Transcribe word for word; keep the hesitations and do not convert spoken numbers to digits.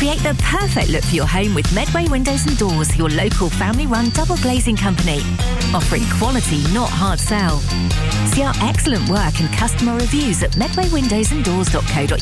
Create the perfect look for your home with Medway Windows and Doors, your local family-run double glazing company. Offering quality, not hard sell. See our excellent work and customer reviews at medway windows and doors dot co dot uk.